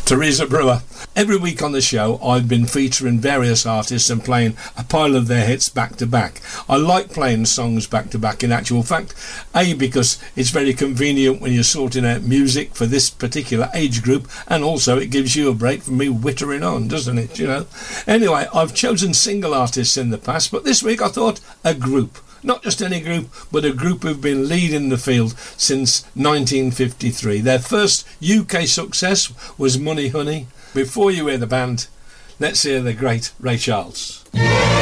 Teresa Brewer. Every week on the show I've been featuring various artists and playing a pile of their hits back to back. I like playing songs back to back in actual fact, because it's very convenient when you're sorting out music for this particular age group, and also it gives you a break from me whittering on, doesn't it, you know? Anyway, I've chosen single artists in the past, but this week I thought a group. Not just any group, but a group who've been leading the field since 1953. Their first UK success was Money Honey. Before you hear the band, let's hear the great Ray Charles.